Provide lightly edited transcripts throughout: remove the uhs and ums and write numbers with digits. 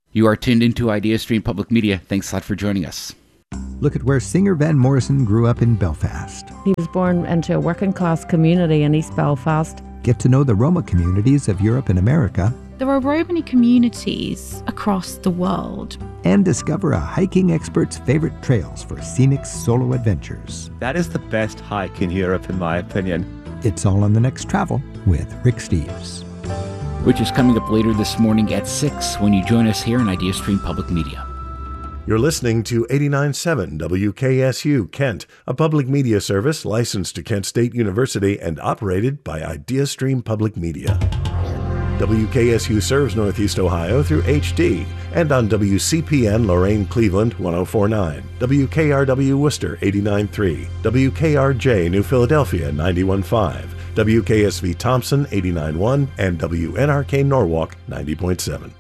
You are tuned into IdeaStream Public Media. Thanks a lot for joining us. Look at where singer Van Morrison grew up in Belfast. He was born into a working class community in East Belfast. Get to know the Roma communities of Europe and America. There are Romani communities across the world. And discover a hiking expert's favorite trails for scenic solo adventures. That is the best hike in Europe, in my opinion. It's all on The Next Travel with Rick Steves. Which is coming up later this morning at 6 when you join us here on IdeaStream Public Media. You're listening to 89.7 WKSU Kent, a public media service licensed to Kent State University and operated by IdeaStream Public Media. WKSU serves Northeast Ohio through HD and on WCPN Lorain Cleveland 104.9, WKRW Worcester 89.3, WKRJ New Philadelphia 91.5, WKSV Thompson 89.1, and WNRK Norwalk 90.7.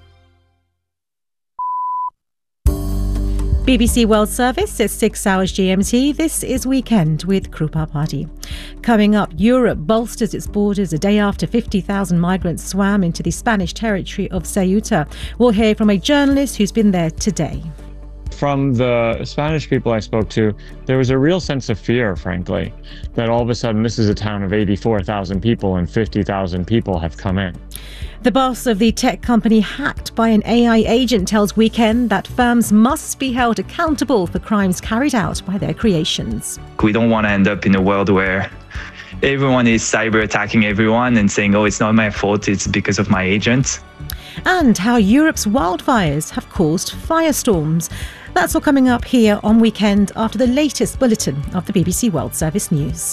BBC World Service at 6 hours GMT. This is Weekend with Krupa Party. Coming up, Europe bolsters its borders a day after 50,000 migrants swam into the Spanish territory of Ceuta. We'll hear from a journalist who's been there today. From the Spanish people I spoke to, there was a real sense of fear, frankly, that all of a sudden this is a town of 84,000 people and 50,000 people have come in. The boss of the tech company hacked by an AI agent tells Weekend that firms must be held accountable for crimes carried out by their creations. We don't want to end up in a world where everyone is cyber attacking everyone and saying, oh, it's not my fault, it's because of my agent. And how Europe's wildfires have caused firestorms. That's all coming up here on Weekend after the latest bulletin of the BBC World Service News.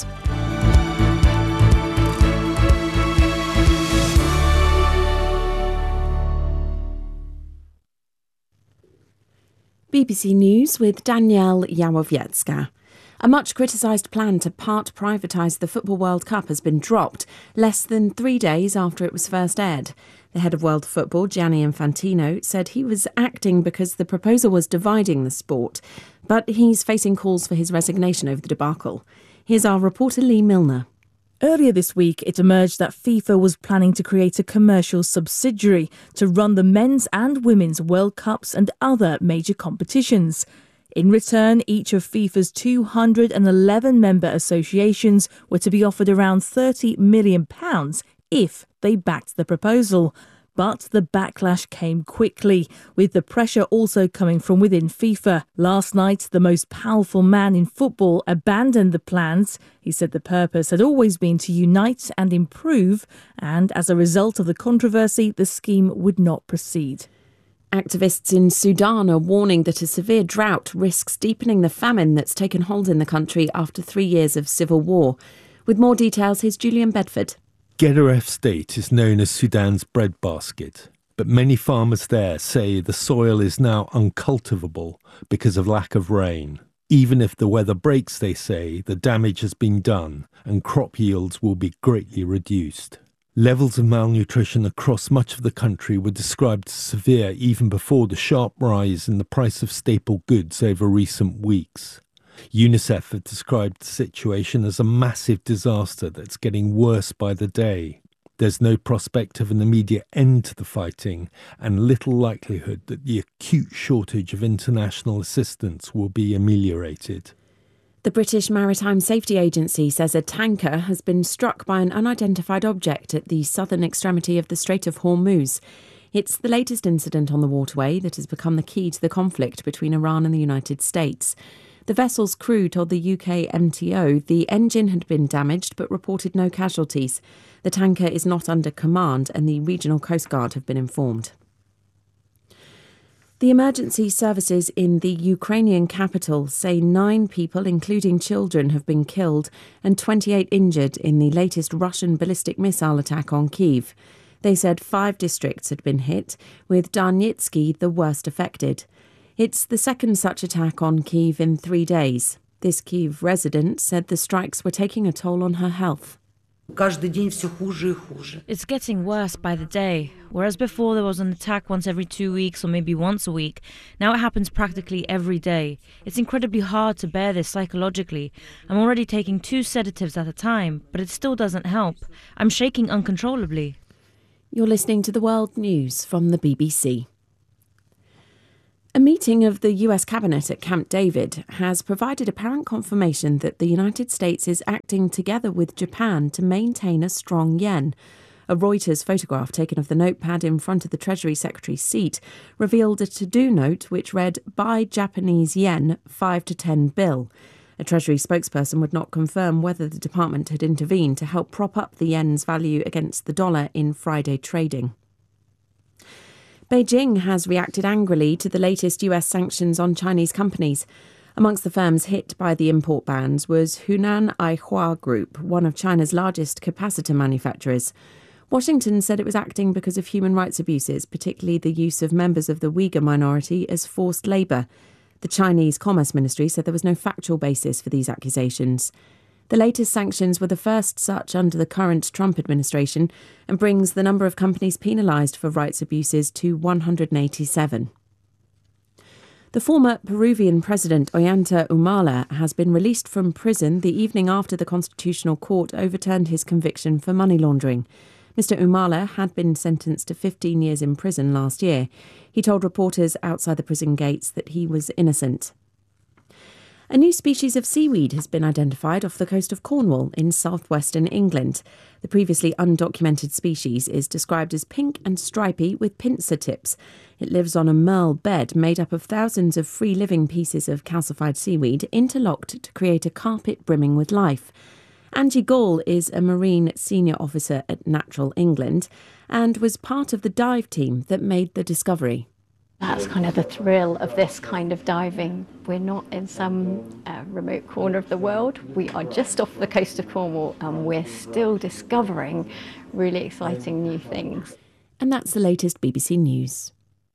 BBC News with Danielle Yawowiecka. A much criticised plan to part privatise the Football World Cup has been dropped less than 3 days after it was first aired. The head of World Football, Gianni Infantino, said he was acting because the proposal was dividing the sport, but he's facing calls for his resignation over the debacle. Here's our reporter Lee Milner. Earlier this week, it emerged that FIFA was planning to create a commercial subsidiary to run the men's and women's World Cups and other major competitions. In return, each of FIFA's 211 member associations were to be offered around £30 million if they backed the proposal. But the backlash came quickly, with the pressure also coming from within FIFA. Last night, the most powerful man in football abandoned the plans. He said the purpose had always been to unite and improve, and as a result of the controversy, the scheme would not proceed. Activists in Sudan are warning that a severe drought risks deepening the famine that's taken hold in the country after 3 years of civil war. With more details, here's Julian Bedford. Gedaref State is known as Sudan's breadbasket, but many farmers there say the soil is now uncultivable because of lack of rain. Even if the weather breaks, they say, the damage has been done and crop yields will be greatly reduced. Levels of malnutrition across much of the country were described as severe even before the sharp rise in the price of staple goods over recent weeks. UNICEF have described the situation as a massive disaster that's getting worse by the day. There's no prospect of an immediate end to the fighting and little likelihood that the acute shortage of international assistance will be ameliorated. The British Maritime Safety Agency says a tanker has been struck by an unidentified object at the southern extremity of the Strait of Hormuz. It's the latest incident on the waterway that has become the key to the conflict between Iran and the United States. The vessel's crew told the UK MTO the engine had been damaged but reported no casualties. The tanker is not under command and the regional Coast Guard have been informed. The emergency services in the Ukrainian capital say 9 people, including children, have been killed and 28 injured in the latest Russian ballistic missile attack on Kyiv. They said 5 districts had been hit, with Donetsk the worst affected. It's the second such attack on Kyiv in 3 days. This Kyiv resident said the strikes were taking a toll on her health. It's getting worse by the day. Whereas before there was an attack once every 2 weeks or maybe once a week, now it happens practically every day. It's incredibly hard to bear this psychologically. I'm already taking 2 sedatives at a time, but it still doesn't help. I'm shaking uncontrollably. You're listening to the World News from the BBC. A meeting of the US cabinet at Camp David has provided apparent confirmation that the United States is acting together with Japan to maintain a strong yen. A Reuters photograph taken of the notepad in front of the Treasury Secretary's seat revealed a to-do note which read, "Buy Japanese yen 5 to 10 bill." A Treasury spokesperson would not confirm whether the department had intervened to help prop up the yen's value against the dollar in Friday trading. Beijing has reacted angrily to the latest US sanctions on Chinese companies. Amongst the firms hit by the import bans was Hunan Aihua Group, one of China's largest capacitor manufacturers. Washington said it was acting because of human rights abuses, particularly the use of members of the Uyghur minority as forced labour. The Chinese Commerce Ministry said there was no factual basis for these accusations. The latest sanctions were the first such under the current Trump administration and brings the number of companies penalised for rights abuses to 187. The former Peruvian president Ollanta Humala has been released from prison the evening after the Constitutional Court overturned his conviction for money laundering. Mr. Humala had been sentenced to 15 years in prison last year. He told reporters outside the prison gates that he was innocent. A new species of seaweed has been identified off the coast of Cornwall in southwestern England. The previously undocumented species is described as pink and stripy with pincer tips. It lives on a merle bed made up of thousands of free-living pieces of calcified seaweed interlocked to create a carpet brimming with life. Angie Gall is a marine senior officer at Natural England and was part of the dive team that made the discovery. That's kind of the thrill of this kind of diving. We're not in some remote corner of the world. We are just off the coast of Cornwall and we're still discovering really exciting new things. And that's the latest BBC News.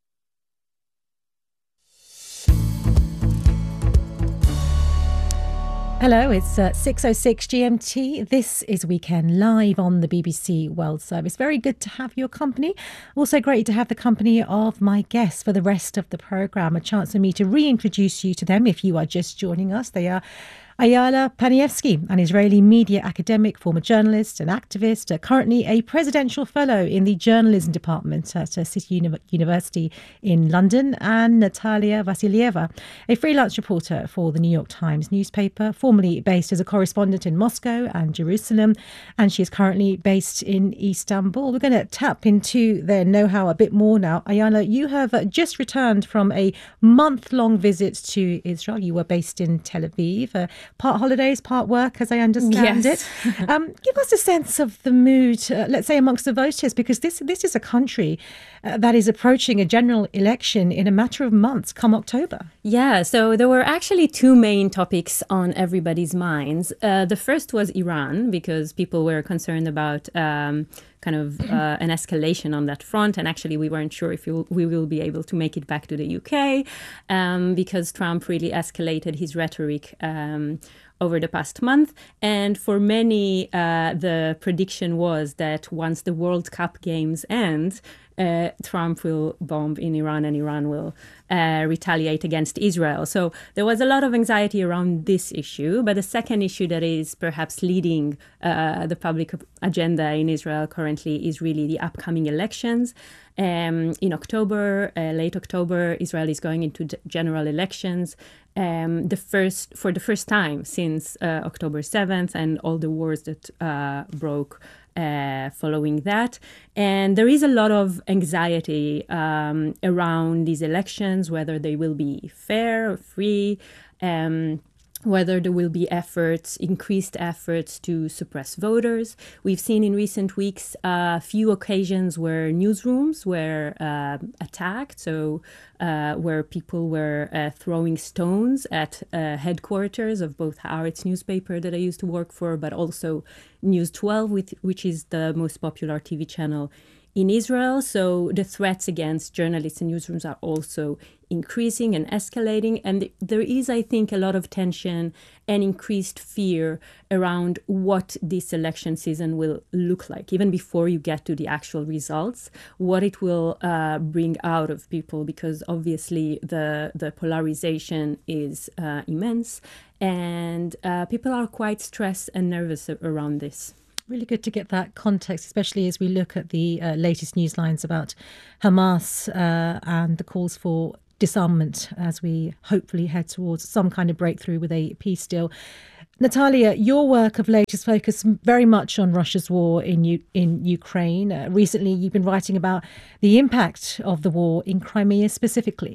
Hello, it's 6:06 GMT. This is Weekend Live on the BBC World Service. Very good to have your company. Also great to have the company of my guests for the rest of the programme. A chance for me to reintroduce you to them if you are just joining us. They are Ayala Paniewski, an Israeli media academic, former journalist and activist, currently a presidential fellow in the journalism department at City University in London, and Natalia Vasilieva, a freelance reporter for the New York Times newspaper, formerly based as a correspondent in Moscow and Jerusalem, and she is currently based in Istanbul. We're going to tap into their know-how a bit more now. Ayala, you have just returned from a month-long visit to Israel. You were based in Tel Aviv. Part holidays, part work, as I understand it. Give us a sense of the mood, let's say, amongst the voters, because this is a country that is approaching a general election in a matter of months, come October. Yeah, so there were actually two main topics on everybody's minds. The first was Iran, because people were concerned about an escalation on that front. And actually, we weren't sure if we will be able to make it back to the UK because Trump really escalated his rhetoric over the past month. And for many, the prediction was that once the World Cup games end, Trump will bomb in Iran and Iran will retaliate against Israel. So there was a lot of anxiety around this issue. But the second issue that is perhaps leading the public agenda in Israel currently is really the upcoming elections. In October, late October, Israel is going into general elections. For the first time since October 7th and all the wars that broke following that. And there is a lot of anxiety around these elections, whether they will be fair or free, whether there will be increased efforts to suppress voters. We've seen in recent weeks a few occasions where newsrooms were attacked, so where people were throwing stones at headquarters of both Haaretz newspaper that I used to work for, but also News 12, which is the most popular TV channel in Israel. So the threats against journalists and newsrooms are also increasing and escalating. And there is, I think, a lot of tension and increased fear around what this election season will look like, even before you get to the actual results, what it will bring out of people, because obviously the polarization is immense and people are quite stressed and nervous around this. Really good to get that context, especially as we look at the latest news lines about Hamas and the calls for disarmament as we hopefully head towards some kind of breakthrough with a peace deal. Natalia, your work of late has focused very much on Russia's war in Ukraine. Recently, you've been writing about the impact of the war in Crimea specifically.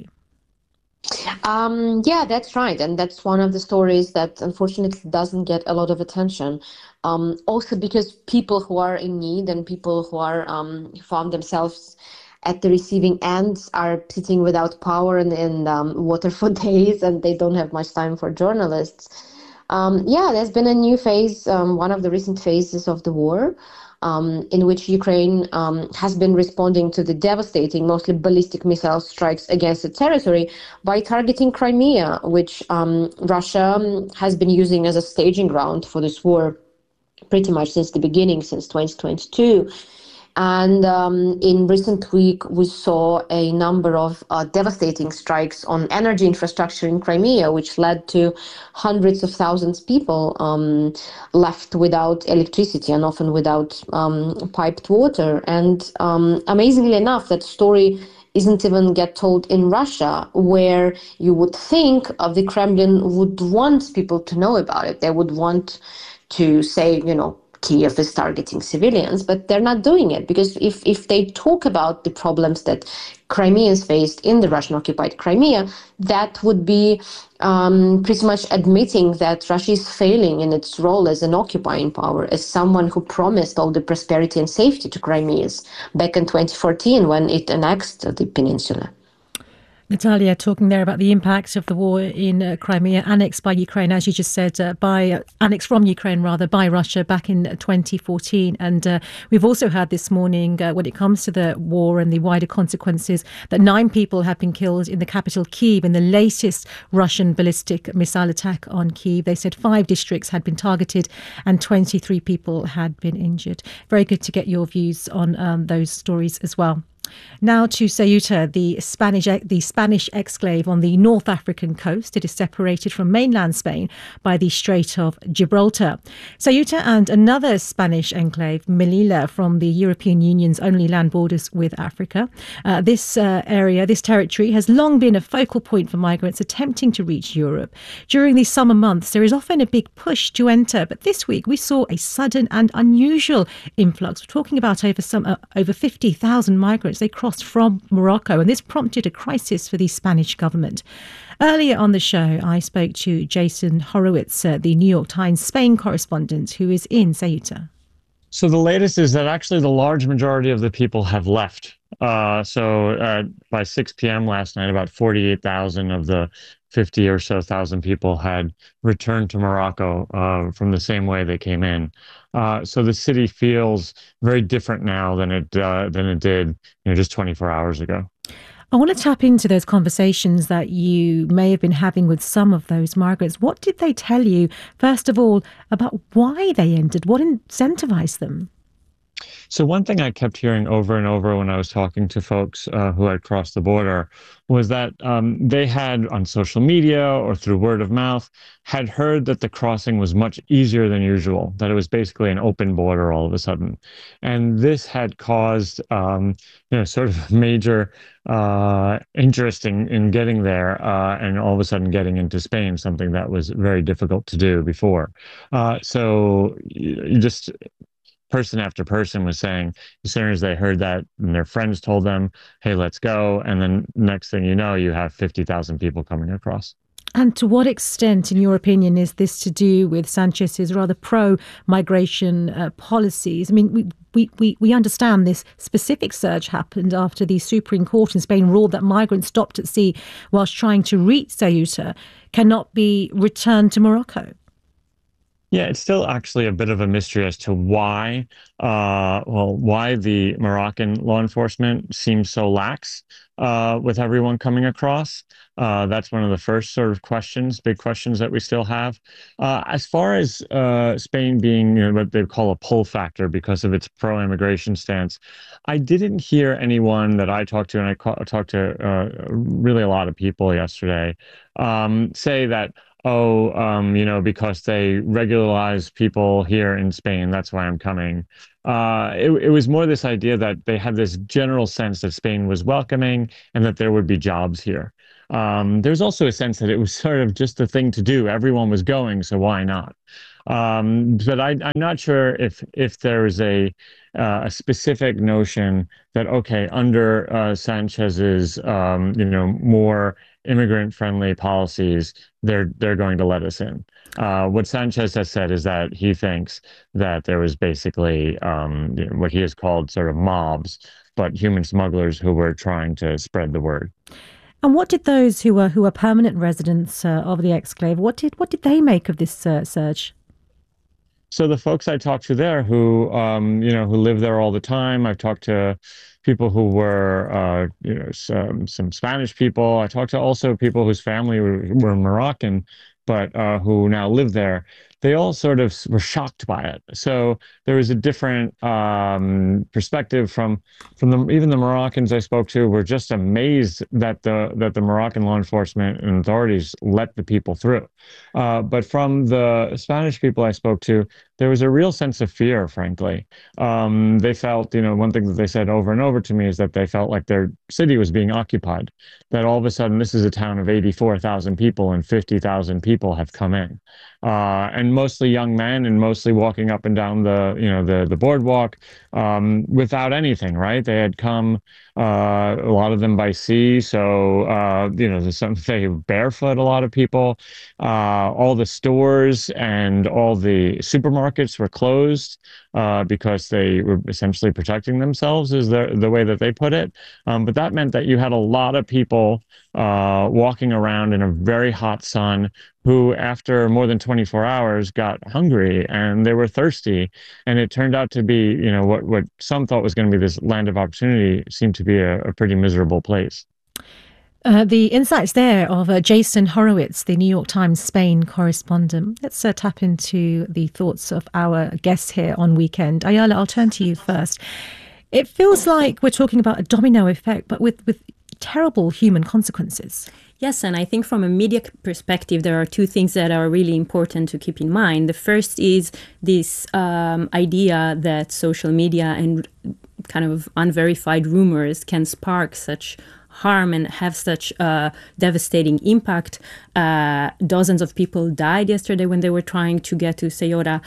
Yeah, that's right. And that's one of the stories that unfortunately doesn't get a lot of attention. Also because people who are in need and people who are found themselves at the receiving end are sitting without power and water for days, and they don't have much time for journalists. Yeah, there's been a new phase, one of the recent phases of the war, in which Ukraine has been responding to the devastating, mostly ballistic missile strikes against its territory by targeting Crimea, which Russia has been using as a staging ground for this war pretty much since the beginning, since 2022. And in recent week, we saw a number of devastating strikes on energy infrastructure in Crimea, which led to hundreds of thousands of people left without electricity and often without piped water. And amazingly enough, that story isn't even get told in Russia, where you would think the Kremlin would want people to know about it. They would want to say, Kiev is targeting civilians, but they're not doing it, because if they talk about the problems that Crimeans faced in the Russian-occupied Crimea, that would be pretty much admitting that Russia is failing in its role as an occupying power, as someone who promised all the prosperity and safety to Crimeans back in 2014 when it annexed the peninsula. Natalia, talking there about the impact of the war in Crimea, annexed by Ukraine, as you just said, annexed from Ukraine, by Russia back in 2014. And we've also had this morning, when it comes to the war and the wider consequences, that 9 people have been killed in the capital, Kyiv, in the latest Russian ballistic missile attack on Kyiv. They said 5 districts had been targeted and 23 people had been injured. Very good to get your views on those stories as well. Now to Ceuta, the Spanish exclave on the North African coast. It is separated from mainland Spain by the Strait of Gibraltar. Ceuta and another Spanish enclave, Melilla, from the European Union's only land borders with Africa. This territory has long been a focal point for migrants attempting to reach Europe. During these summer months, there is often a big push to enter, but this week we saw a sudden and unusual influx. We're talking about over 50,000 migrants. They crossed from Morocco, and this prompted a crisis for the Spanish government. Earlier on the show, I spoke to Jason Horowitz, the New York Times Spain correspondent, who is in Ceuta. So the latest is that actually the large majority of the people have left. By 6 p.m. last night, about 48,000 of the 50 or so thousand people had returned to Morocco from the same way they came in. So the city feels very different now than it did just 24 hours ago. I want to tap into those conversations that you may have been having with some of those migrants. What did they tell you, first of all, about why they entered? What incentivized them? So one thing I kept hearing over and over when I was talking to folks who had crossed the border was that they had, on social media or through word of mouth, had heard that the crossing was much easier than usual, that it was basically an open border all of a sudden. And this had caused sort of major interest in getting there and all of a sudden getting into Spain, something that was very difficult to do before. So you just... person after person was saying, as soon as they heard that and their friends told them, hey, let's go. And then next thing you know, you have 50,000 people coming across. And to what extent, in your opinion, is this to do with Sanchez's rather pro-migration policies? I mean, we understand this specific surge happened after the Supreme Court in Spain ruled that migrants stopped at sea whilst trying to reach Ceuta cannot be returned to Morocco. Yeah, it's still actually a bit of a mystery as to why the Moroccan law enforcement seems so lax with everyone coming across. That's one of the first sort of big questions that we still have. As far as Spain being what they call a pull factor because of its pro-immigration stance, I didn't hear anyone that I talked to, and I talked to really a lot of people yesterday, say that, because they regularize people here in Spain, that's why I'm coming. It was more this idea that they had this general sense that Spain was welcoming and that there would be jobs here. There's also a sense that it was sort of just the thing to do. Everyone was going, so why not? But I'm not sure if there is a specific notion that, okay, under Sanchez's more immigrant-friendly policies, they're going to let us in. What Sanchez has said is that he thinks that there was basically what he has called sort of mobs, but human smugglers who were trying to spread the word. And what did those who were permanent residents of the exclave, what did they make of this surge? So the folks I talked to there who live there all the time, I've talked to people who were, some Spanish people. I talked to also people whose family were Moroccan, but who now live there. They all sort of were shocked by it. So there was a different perspective from even the Moroccans I spoke to were just amazed that the Moroccan law enforcement and authorities let the people through. But from the Spanish people I spoke to, there was a real sense of fear, frankly. They felt, one thing that they said over and over to me is that they felt like their city was being occupied, that all of a sudden this is a town of 84,000 people and 50,000 people have come in. And mostly young men and mostly walking up and down the boardwalk without anything, right? They had come, a lot of them by sea. So, they barefoot, a lot of people. All the stores and all the supermarkets were closed because they were essentially protecting themselves, is the way that they put it. But that meant that you had a lot of people walking around in a very hot sun who, after more than 24 hours, got hungry and they were thirsty. And it turned out to be, what some thought was going to be this land of opportunity seemed to be a pretty miserable place. The insights there of Jason Horowitz, the New York Times Spain correspondent. Let's tap into the thoughts of our guests here on Weekend. Ayala, I'll turn to you first. It feels like we're talking about a domino effect, but with terrible human consequences. Yes, and I think from a media perspective, there are two things that are really important to keep in mind. The first is this idea that social media and kind of unverified rumors can spark such harm and have such a devastating impact. Dozens of people died yesterday when they were trying to get to Ceuta.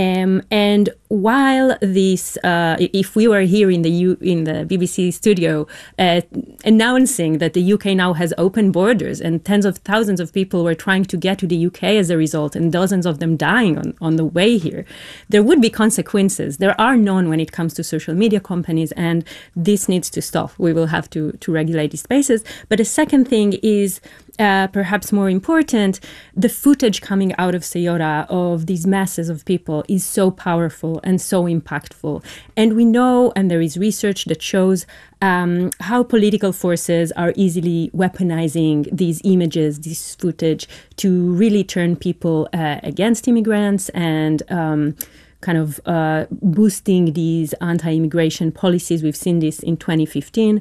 And while this, if we were here in the BBC studio announcing that the UK now has open borders and tens of thousands of people were trying to get to the UK as a result and dozens of them dying on the way here, there would be consequences. There are none when it comes to social media companies, and this needs to stop. We will have to regulate these spaces. But the second thing is perhaps more important, the footage coming out of Ceuta of these masses of people is so powerful and so impactful. And we know, and there is research that shows how political forces are easily weaponizing these images, this footage, to really turn people against immigrants and kind of boosting these anti-immigration policies. We've seen this in 2015,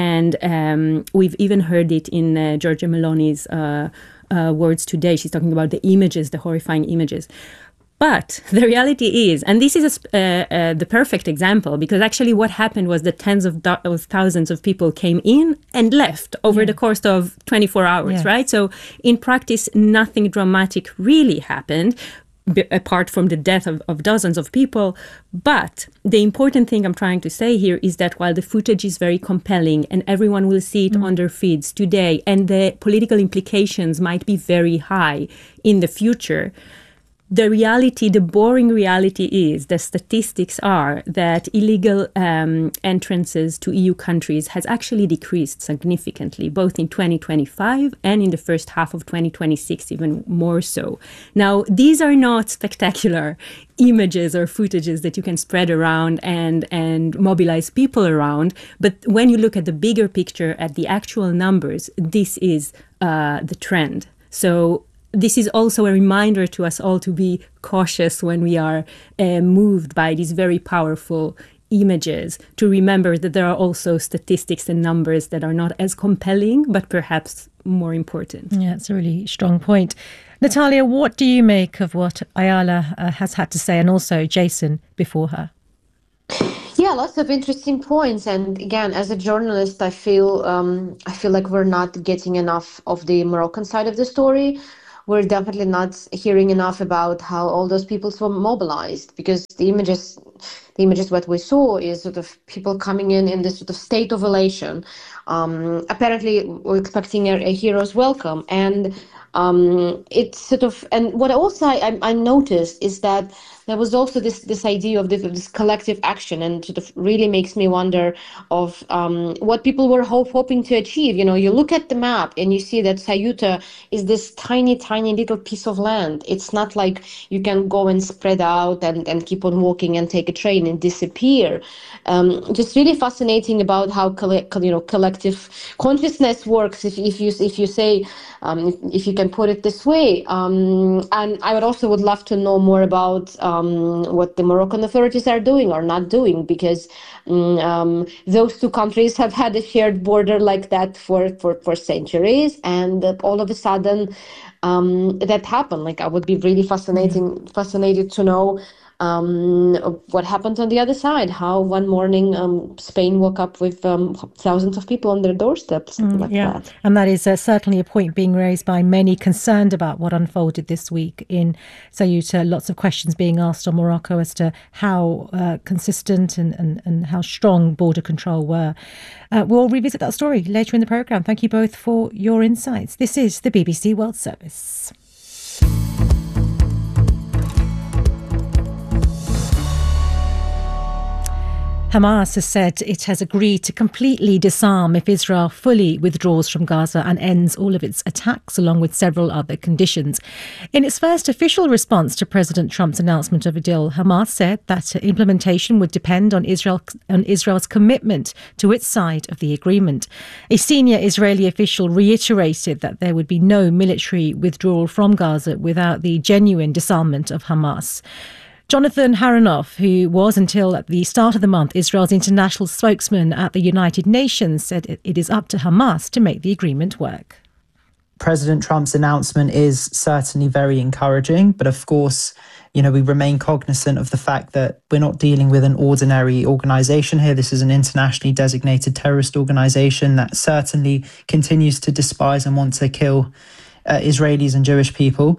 and we've even heard it in Giorgia Meloni's words today. She's talking about the images, the horrifying images. But the reality is, and this is the perfect example, because actually what happened was that tens of thousands of people came in and left over the course of 24 hours, right? So in practice, nothing dramatic really happened, apart from the death of dozens of people. But the important thing I'm trying to say here is that while the footage is very compelling and everyone will see it on their feeds today, and the political implications might be very high in the future, the reality, the boring reality is, the statistics are that illegal entrances to EU countries has actually decreased significantly, both in 2025 and in the first half of 2026, even more so. Now, these are not spectacular images or footages that you can spread around and mobilize people around. But when you look at the bigger picture, at the actual numbers, this is the trend. So this is also a reminder to us all to be cautious when we are moved by these very powerful images, to remember that there are also statistics and numbers that are not as compelling, but perhaps more important. Yeah, it's a really strong point. Natalia, what do you make of what Ayala has had to say, and also Jason before her? Yeah, lots of interesting points. And again, as a journalist, I feel like we're not getting enough of the Moroccan side of the story. We're definitely not hearing enough about how all those people were mobilized, because the images what we saw is sort of people coming in this sort of state of elation. Apparently, we're expecting a hero's welcome, and it's sort of, and what also I noticed is that there was also this idea of this collective action, and sort of really makes me wonder of what people were hoping to achieve. You know, you look at the map and you see that Ceuta is this tiny little piece of land. It's not like you can go and spread out and keep on walking and take a train and disappear. Just really fascinating about how collective consciousness works, if you say, if you can put it this way. And I would love to know more about what the Moroccan authorities are doing or not doing, because those two countries have had a shared border like that for centuries, and all of a sudden that happened. Like, I would be really fascinated to know what happened on the other side, how one morning Spain woke up with thousands of people on their doorsteps, that. And that is certainly a point being raised by many concerned about what unfolded this week in Ceuta. Lots of questions being asked on Morocco as to how consistent and how strong border control were. We'll revisit that story later in the programme. Thank you both for your insights. This is the BBC World Service. Hamas has said it has agreed to completely disarm if Israel fully withdraws from Gaza and ends all of its attacks, along with several other conditions. In its first official response to President Trump's announcement of a deal, Hamas said that implementation would depend on Israel's commitment to its side of the agreement. A senior Israeli official reiterated that there would be no military withdrawal from Gaza without the genuine disarmament of Hamas. Jonathan Haronoff, who was until at the start of the month Israel's international spokesman at the United Nations, said it is up to Hamas to make the agreement work. President Trump's announcement is certainly very encouraging, but of course, we remain cognizant of the fact that we're not dealing with an ordinary organization here. This is an internationally designated terrorist organization that certainly continues to despise and want to kill Israelis and Jewish people.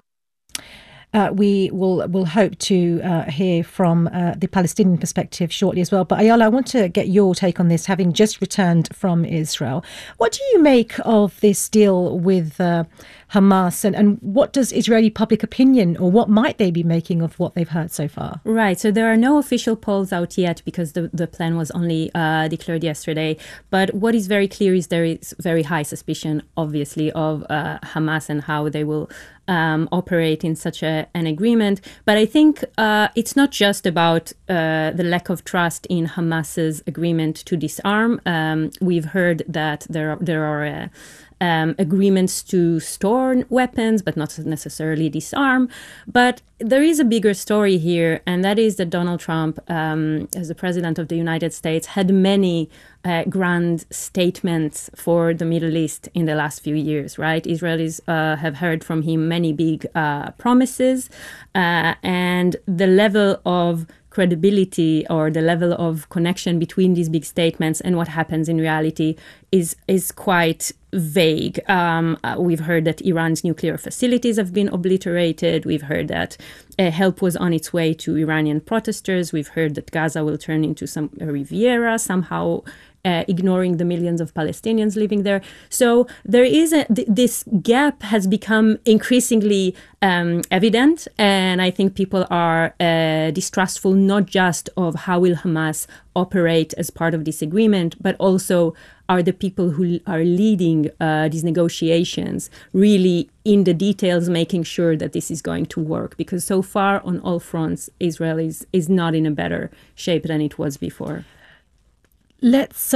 We will hope to hear from the Palestinian perspective shortly as well. But Ayala, I want to get your take on this, having just returned from Israel. What do you make of this deal with Hamas, and what does Israeli public opinion, or what might they be making of what they've heard so far? Right. So there are no official polls out yet because the plan was only declared yesterday. But what is very clear is there is very high suspicion, obviously, of Hamas and how they will operate in such an agreement. But I think it's not just about the lack of trust in Hamas's agreement to disarm. We've heard that there are agreements to store weapons, but not necessarily disarm. But there is a bigger story here, and that is that Donald Trump, as the president of the United States, had many grand statements for the Middle East in the last few years, right? Israelis have heard from him many big promises, and the level of credibility or the level of connection between these big statements and what happens in reality is quite vague. We've heard that Iran's nuclear facilities have been obliterated. We've heard that help was on its way to Iranian protesters. We've heard that Gaza will turn into some Riviera, somehow ignoring the millions of Palestinians living there. So there is this gap has become increasingly evident, and I think people are distrustful not just of how will Hamas operate as part of this agreement, but also are the people who are leading these negotiations really in the details, making sure that this is going to work. Because so far on all fronts, Israel is not in a better shape than it was before. Let's,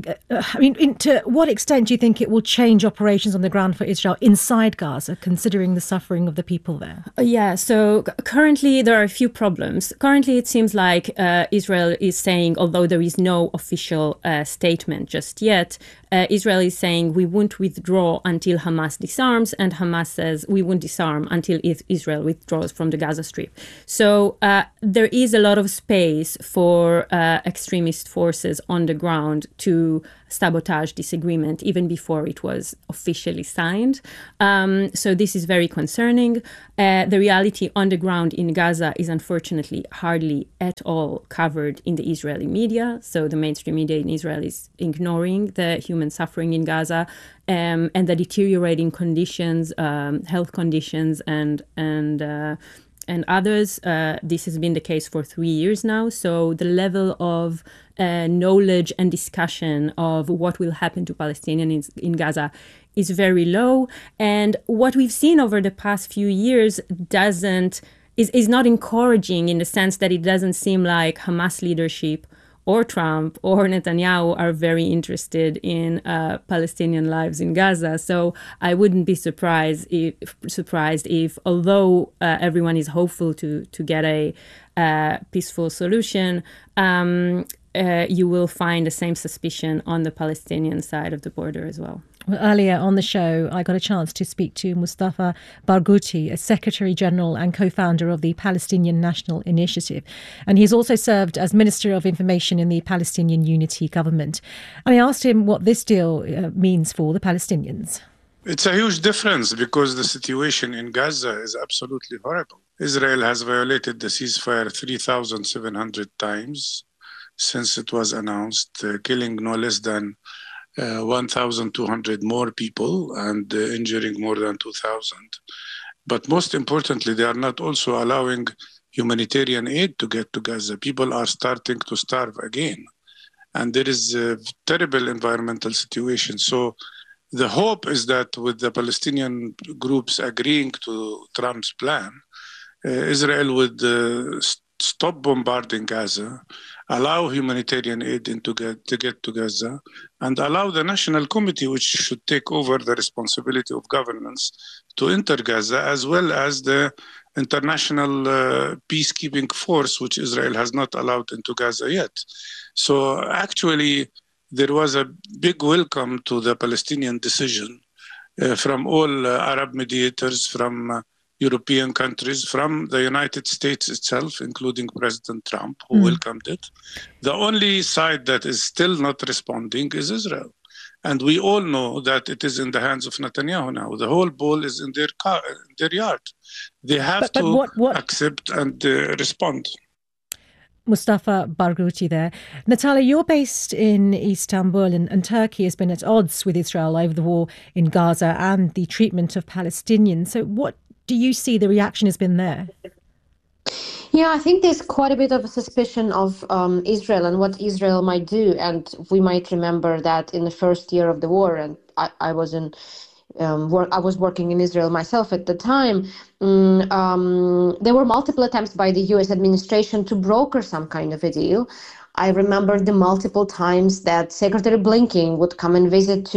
to what extent do you think it will change operations on the ground for Israel inside Gaza, considering the suffering of the people there? So currently there are a few problems. Currently it seems like Israel is saying, although there is no official statement just yet, Israel is saying we won't withdraw until Hamas disarms, and Hamas says we won't disarm until Israel withdraws from the Gaza Strip. So there is a lot of space for extremist forces on the ground to sabotage this agreement even before it was officially signed. So this is very concerning. The reality on the ground in Gaza is unfortunately hardly at all covered in the Israeli media. So the mainstream media in Israel is ignoring the human suffering in Gaza and the deteriorating conditions, health conditions and others. This has been the case for 3 years now. So the level of knowledge and discussion of what will happen to Palestinians in Gaza is very low. And what we've seen over the past few years is not encouraging, in the sense that it doesn't seem like Hamas leadership or Trump or Netanyahu are very interested in Palestinian lives in Gaza. So I wouldn't be surprised if although everyone is hopeful to get a peaceful solution, you will find the same suspicion on the Palestinian side of the border as well. Well, earlier on the show, I got a chance to speak to Mustafa Barghouti, a Secretary General and co-founder of the Palestinian National Initiative. And he's also served as Minister of Information in the Palestinian Unity government. And I asked him what this deal means for the Palestinians. It's a huge difference because the situation in Gaza is absolutely horrible. Israel has violated the ceasefire 3,700 times since it was announced, killing no less than 1,200 more people and injuring more than 2,000. But most importantly, they are not also allowing humanitarian aid to get to Gaza. People are starting to starve again. And there is a terrible environmental situation. So the hope is that with the Palestinian groups agreeing to Trump's plan, Israel would stop bombarding Gaza, allow humanitarian aid to get to Gaza, and allow the National Committee, which should take over the responsibility of governance, to enter Gaza, as well as the international peacekeeping force, which Israel has not allowed into Gaza yet. So actually, there was a big welcome to the Palestinian decision from all Arab mediators, from European countries, from the United States itself, including President Trump, who welcomed it. The only side that is still not responding is Israel. And we all know that it is in the hands of Netanyahu now. The whole ball is in their yard. They have to accept and respond. Mustafa Barghouti there. Natalia, you're based in Istanbul, and Turkey has been at odds with Israel over the war in Gaza and the treatment of Palestinians. So what do you see the reaction has been there? Yeah, I think there's quite a bit of a suspicion of Israel and what Israel might do. And we might remember that in the first year of the war, and I was working in Israel myself at the time, there were multiple attempts by the U.S. administration to broker some kind of a deal. I remember the multiple times that Secretary Blinken would come and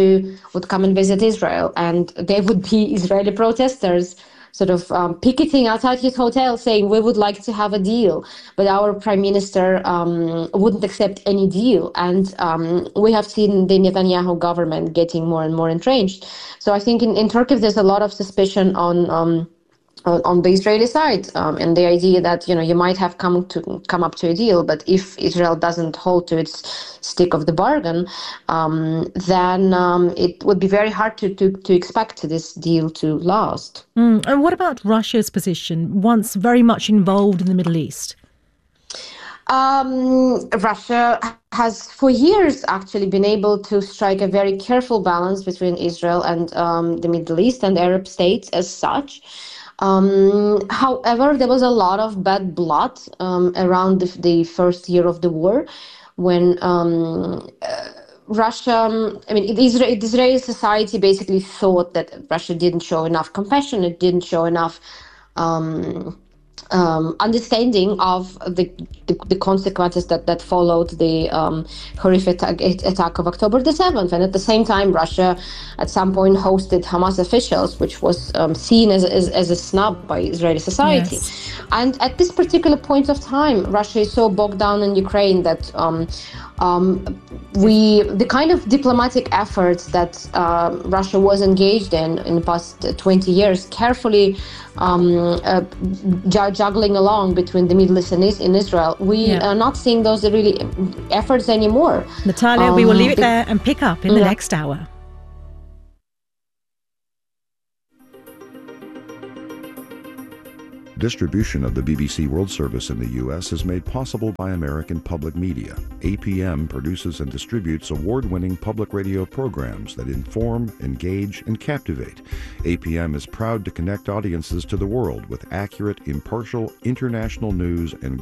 visit Israel, and there would be Israeli protesters sort of picketing outside his hotel saying, we would like to have a deal. But our prime minister wouldn't accept any deal. And we have seen the Netanyahu government getting more and more entrenched. So I think in Turkey, there's a lot of suspicion on the Israeli side, and the idea that you might have come up to a deal, but if Israel doesn't hold to its stick of the bargain, then it would be very hard to expect this deal to last. And what about Russia's position, once very much involved in the Middle East? Russia has for years actually been able to strike a very careful balance between Israel and the Middle East and Arab states as such. However, there was a lot of bad blood around the first year of the war, when Russia, the Israeli society basically thought that Russia didn't show enough compassion, it didn't show enough understanding of the consequences that followed the horrific attack of October the 7th. And at the same time, Russia at some point hosted Hamas officials, which was seen as a snub by Israeli society. Yes. And at this particular point of time, Russia is so bogged down in Ukraine that the kind of diplomatic efforts that Russia was engaged in the past 20 years, carefully juggling along between the Middle East and in Israel, we are not seeing those really efforts anymore. Natalia, we will leave it there and pick up in the next hour. Distribution of the BBC World Service in the U.S. is made possible by American Public Media. APM produces and distributes award-winning public radio programs that inform, engage, and captivate. APM is proud to connect audiences to the world with accurate, impartial, international news and